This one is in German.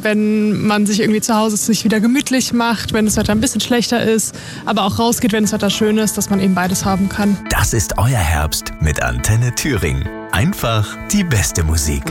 wenn man sich irgendwie zu Hause sich wieder gemütlich macht, wenn das Wetter ein bisschen schlechter ist, aber auch rausgeht, wenn das Wetter schön ist, dass man eben beides haben kann. Das ist euer Herbst mit Antenne Thüringen. Einfach die beste Musik.